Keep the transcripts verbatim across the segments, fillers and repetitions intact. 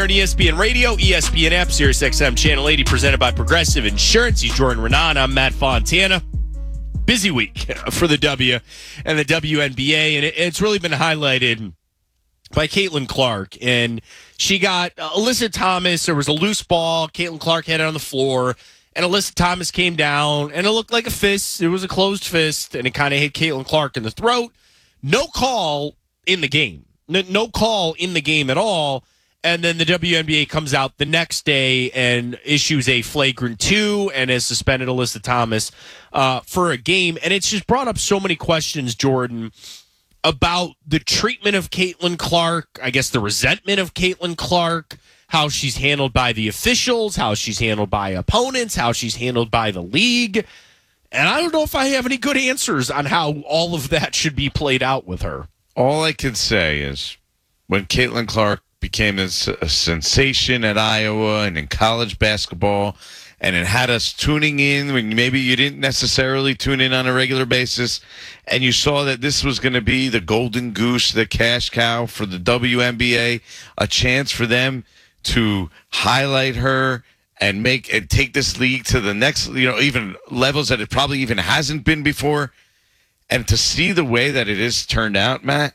E S P N Radio, E S P N app, Sirius X M Channel eighty, presented by Progressive Insurance. He's Jordan Renan. I'm Matt Fontana. Busy week for the W and the W N B A, and it's really been highlighted by Caitlin Clark. And she got uh, Alyssa Thomas. There was a loose ball. Caitlin Clark had it on the floor, and Alyssa Thomas came down, and it looked like a fist. It was a closed fist, and it kind of hit Caitlin Clark in the throat. No call in the game. No, no call in the game at all. And then the W N B A comes out the next day and issues a flagrant two and has suspended Alyssa Thomas uh, for a game. And it's just brought up so many questions, Jordan, about the treatment of Caitlin Clark, I guess the resentment of Caitlin Clark, how she's handled by the officials, how she's handled by opponents, how she's handled by the league. And I don't know if I have any good answers on how all of that should be played out with her. All I can say is when Caitlin Clark became a, a sensation at Iowa and in college basketball, and it had us tuning in when maybe you didn't necessarily tune in on a regular basis, and you saw that this was going to be the golden goose, the cash cow for the W N B A, a chance for them to highlight her and make and take this league to the next, you know, even levels that it probably even hasn't been before. And to see the way that it is turned out, Matt,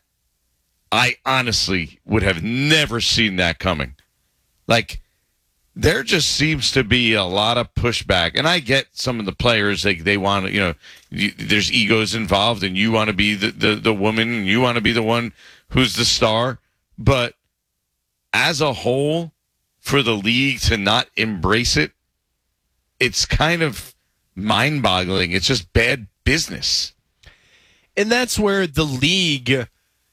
I honestly would have never seen that coming. Like, there just seems to be a lot of pushback. And I get some of the players, they, they want to, you know, you, there's egos involved, and you want to be the, the, the woman, and you want to be the one who's the star. But as a whole, for the league to not embrace it, it's kind of mind-boggling. It's just bad business. And that's where the league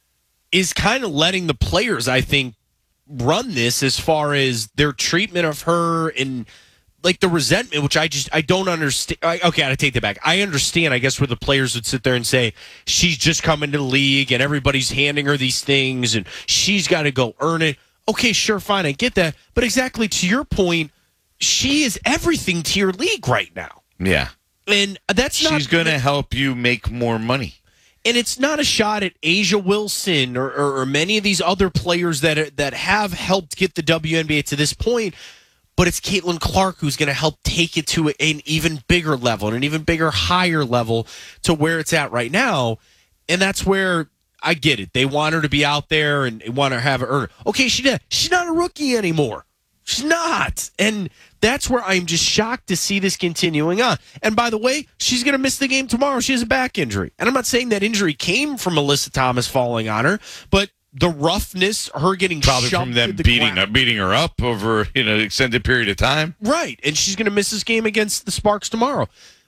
is kind of letting the players, I think, run this as far as their treatment of her and like the resentment, which I just I don't understand. I, okay, I take that back. I understand, I guess, where the players would sit there and say she's just coming to the league and everybody's handing her these things and she's got to go earn it. Okay, sure, fine, I get that. But exactly to your point, she is everything to your league right now. Yeah. And that's not... She's going to help you make more money. And it's not a shot at Asia Wilson or, or, or many of these other players that are, that have helped get the W N B A to this point, but it's Caitlin Clark who's going to help take it to an even bigger level and an even bigger, higher level to where it's at right now. And that's where I get it. They want her to be out there and want to have her earn. Okay, she did. She's not a rookie anymore. She's not. And that's where I'm just shocked to see this continuing on. And by the way, she's going to miss the game tomorrow. She has a back injury. And I'm not saying that injury came from Alyssa Thomas falling on her, but the roughness, her getting probably shoved from them to the beating, ground. beating her up over you know, an extended period of time. Right. And she's going to miss this game against the Sparks tomorrow.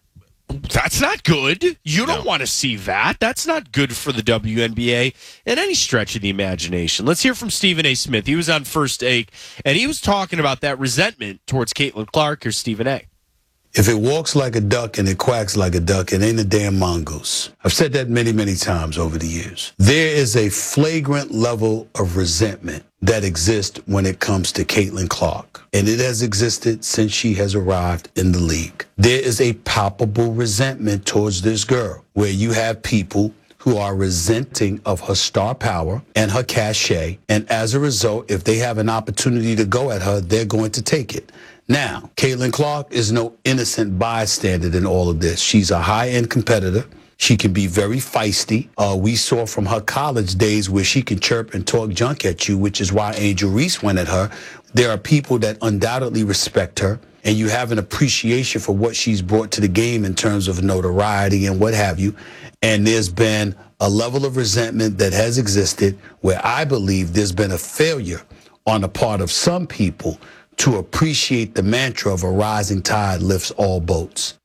That's not good. You don't No. want to see that. That's not good for the W N B A in any stretch of the imagination. Let's hear from Stephen A. Smith. He was on First Take, and he was talking about that resentment towards Caitlin Clark. Here's Stephen A. If it walks like a duck and it quacks like a duck, it ain't a damn mongoose. I've said that many, many times over the years. There is a flagrant level of resentment that exists when it comes to Caitlin Clark. And it has existed since she has arrived in the league. There is a palpable resentment towards this girl, where you have people who are resenting of her star power and her cachet. And as a result, if they have an opportunity to go at her, they're going to take it. Now, Caitlin Clark is no innocent bystander in all of this. She's a high-end competitor. She can be very feisty. Uh, we saw from her college days where she can chirp and talk junk at you, which is why Angel Reese went at her. There are people that undoubtedly respect her, and you have an appreciation for what she's brought to the game in terms of notoriety and what have you. And there's been a level of resentment that has existed where I believe there's been a failure on the part of some people to appreciate the mantra of a rising tide lifts all boats.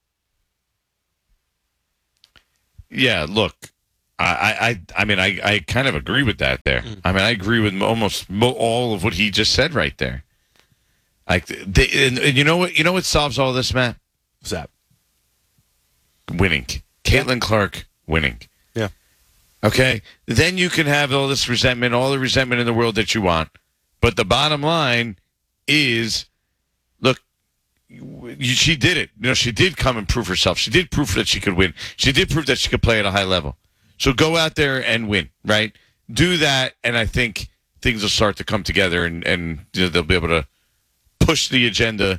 Yeah, look, I, I, I mean, I, I kind of agree with that there. Mm. I mean, I agree with almost mo- all of what he just said right there. Like, they, and, and you know what? You know what solves all this, Matt? What's that? Winning. Caitlin yeah. Clark winning. Yeah. Okay. Then you can have all this resentment, all the resentment in the world that you want. But the bottom line is, look, you, she did it. You know, she did come and prove herself. She did prove that she could win. She did prove that she could play at a high level. So go out there and win, right? Do that, and I think things will start to come together, and, and you know, they'll be able to push the agenda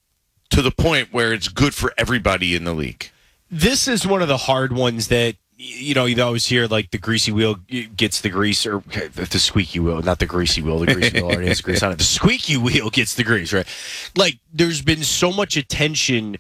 to the point where it's good for everybody in the league. This is one of the hard ones that, you know, you always hear, like, the greasy wheel gets the grease, or the squeaky wheel, not the greasy wheel. The greasy wheel already has grease on it. The squeaky wheel gets the grease, right? Like, there's been so much attention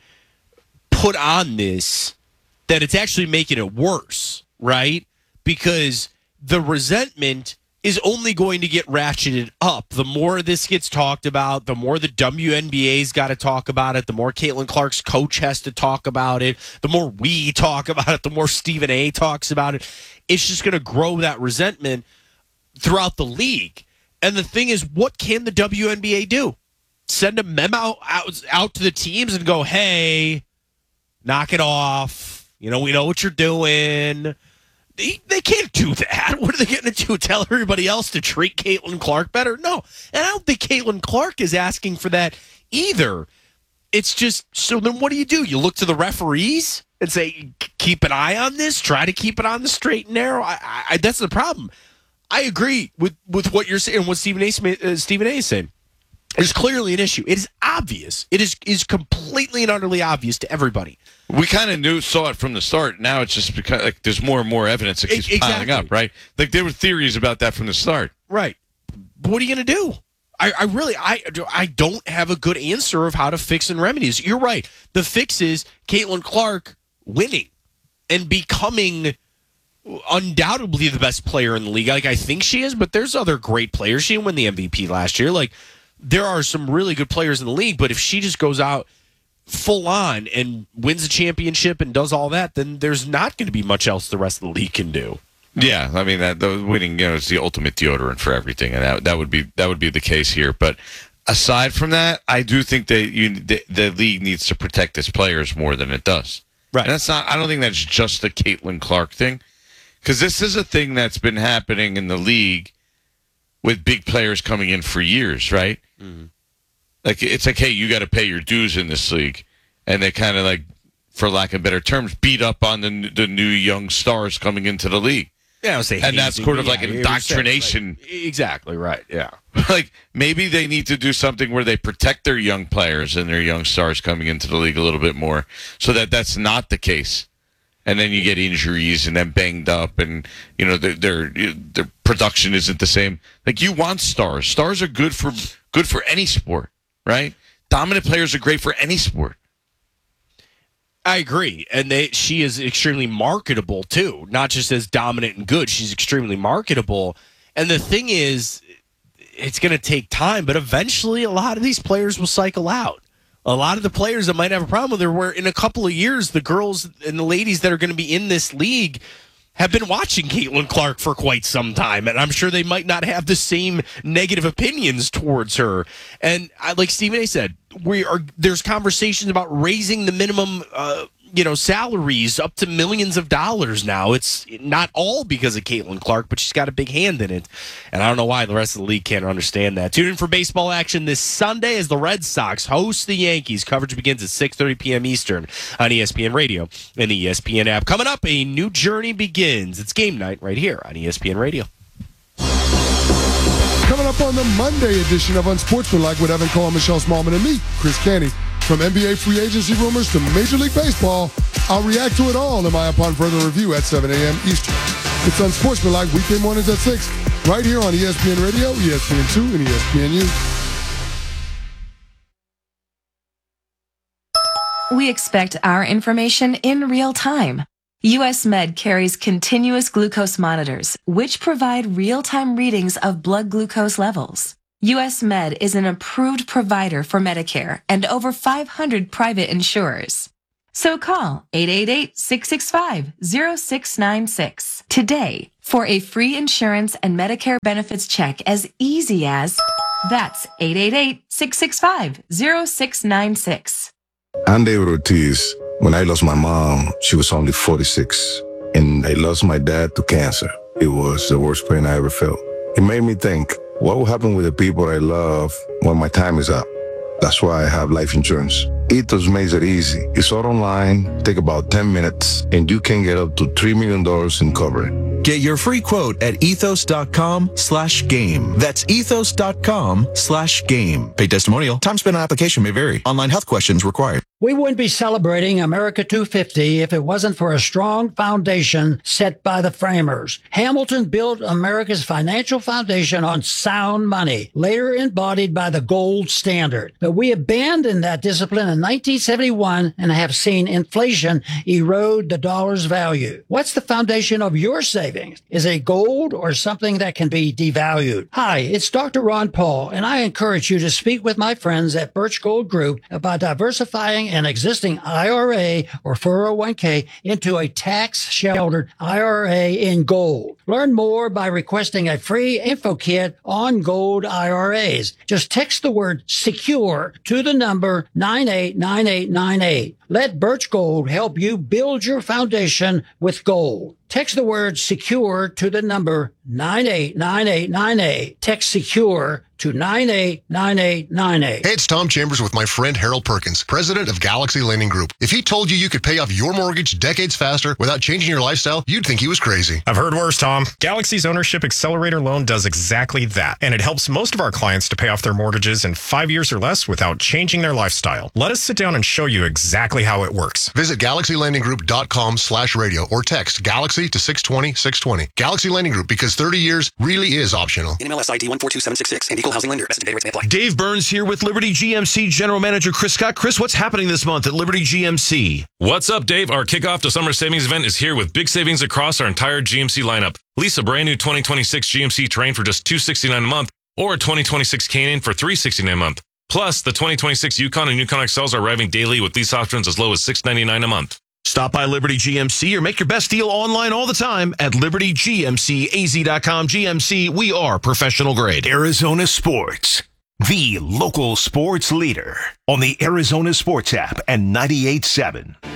put on this that it's actually making it worse, right? Because the resentment is only going to get ratcheted up. The more this gets talked about, the more the W N B A's got to talk about it, the more Caitlin Clark's coach has to talk about it, the more we talk about it, the more Stephen A. talks about it. It's just going to grow that resentment throughout the league. And the thing is, what can the W N B A do? Send a memo out, out to the teams and go, hey, knock it off. You know, we know what you're doing. They, they can't do that. What are they going to do? Tell everybody else to treat Caitlin Clark better? No. And I don't think Caitlin Clark is asking for that either. It's just, so then what do you do? You look to the referees and say, keep an eye on this, try to keep it on the straight and narrow. I, I, that's the problem. I agree with, with what you're saying, what Stephen A. Uh, Stephen A. is saying. It's clearly an issue. It is obvious. It is is completely and utterly obvious to everybody. We kind of knew, saw it from the start. Now it's just because like there's more and more evidence that keeps exactly. piling up, right? Like there were theories about that from the start. Right. What are you going to do? I, I really, I, I don't have a good answer of how to fix and remedy this. You're right. The fix is Caitlin Clark winning and becoming undoubtedly the best player in the league. Like I think she is, but there's other great players. She didn't win the M V P last year. Like, there are some really good players in the league, but if she just goes out full on and wins a championship and does all that, then there's not going to be much else the rest of the league can do. Yeah, I mean that the winning, you know, is the ultimate deodorant for everything, and that that would be that would be the case here. But aside from that, I do think that you the, the league needs to protect its players more than it does. Right. And that's not. I don't think that's just a Caitlin Clark thing, because this is a thing that's been happening in the league with big players coming in for years, right? Mm-hmm. Like it's like, hey, you got to pay your dues in this league, and they kind of like, for lack of better terms, beat up on the the new young stars coming into the league. Yeah, I would say, and that's sort of yeah, like an indoctrination. Like, exactly right. Yeah, like maybe they need to do something where they protect their young players and their young stars coming into the league a little bit more, so that that's not the case. And then you get injuries and then banged up, and you know their their their production isn't the same. Like you want stars. Stars are good for good for any sport, right? Dominant players are great for any sport. I agree, and they she is extremely marketable too. Not just as dominant and good, she's extremely marketable. And the thing is, it's going to take time, but eventually, a lot of these players will cycle out. A lot of the players that might have a problem with her, where in a couple of years, the girls and the ladies that are going to be in this league have been watching Caitlin Clark for quite some time, and I'm sure they might not have the same negative opinions towards her. And I, like Stephen A. said, we are there's conversations about raising the minimum, uh, you know, salaries up to millions of dollars now. It's not all because of Caitlin Clark, but she's got a big hand in it. And I don't know why the rest of the league can't understand that. Tune in for baseball action this Sunday as the Red Sox host the Yankees. Coverage begins at six thirty p.m. Eastern on E S P N Radio and the E S P N app. Coming up, a new journey begins. It's game night right here on E S P N Radio. Coming up on the Monday edition of Unsportsmanlike with Evan Cole, Michelle Smallman, and me, Chris Canty. From N B A free agency rumors to Major League Baseball, I'll react to it all in my Upon Further Review at seven a.m. Eastern. It's Unsportsmanlike weekday mornings at six, right here on E S P N Radio, E S P N two, and E S P N U. We expect our information in real time. U S Med carries continuous glucose monitors, which provide real-time readings of blood glucose levels. U S Med is an approved provider for Medicare and over five hundred private insurers. So call eight eight eight, six six five, zero six nine six today for a free insurance and Medicare benefits check as easy as that's eight eight eight, six six five, zero six nine six. I'm David Ortiz. When I lost my mom, she was only forty-six, and I lost my dad to cancer. It was the worst pain I ever felt. It made me think, what will happen with the people I love when my time is up? That's why I have life insurance. Ethos makes it easy. It's all online, take about ten minutes, and you can get up to three million dollars in coverage. Get your free quote at ethos.com slash game. That's ethos.com slash game. Paid testimonial. Time spent on application may vary. Online health questions required. We wouldn't be celebrating America two fifty if it wasn't for a strong foundation set by the framers. Hamilton built America's financial foundation on sound money, later embodied by the gold standard. But we abandoned that discipline in nineteen seventy-one and have seen inflation erode the dollar's value. What's the foundation of your savings? Is it gold or something that can be devalued? Hi, it's Doctor Ron Paul, and I encourage you to speak with my friends at Birch Gold Group about diversifying an existing I R A or four oh one k into a tax-sheltered I R A in gold. Learn more by requesting a free info kit on gold I R As. Just text the word SECURE to the number nine eight nine eight nine eight. Let Birch Gold help you build your foundation with gold. Text the word SECURE to the number nine eight nine eight nine eight. Text SECURE to nine eight nine eight nine eight. Hey, it's Tom Chambers with my friend Harold Perkins, president of Galaxy Lending Group. If he told you you could pay off your mortgage decades faster without changing your lifestyle, you'd think he was crazy. I've heard worse, Tom. Galaxy's Ownership Accelerator Loan does exactly that, and it helps most of our clients to pay off their mortgages in five years or less without changing their lifestyle. Let us sit down and show you exactly how it works. Visit galaxy lending group dot com slash radio or text Galaxy to six twenty six twenty. Galaxy Lending Group, because thirty years really is optional. N M L S I D one four two seven six six and Equal Housing Lender. Best and data rates may apply. Dave Burns here with Liberty G M C General Manager Chris Scott. Chris, what's happening this month at Liberty G M C? What's up, Dave? Our kickoff to summer savings event is here with big savings across our entire G M C lineup. Lease a brand new twenty twenty-six G M C Terrain for just two hundred sixty-nine dollars a month or a twenty twenty-six Can-Am for three hundred sixty-nine dollars a month. Plus, the twenty twenty-six Yukon and Yukon X Ls are arriving daily with lease options as low as six hundred ninety-nine dollars a month. Stop by Liberty G M C or make your best deal online all the time at liberty g m c a z dot com. G M C, we are professional grade. Arizona Sports, the local sports leader on the Arizona Sports app and ninety-eight point seven.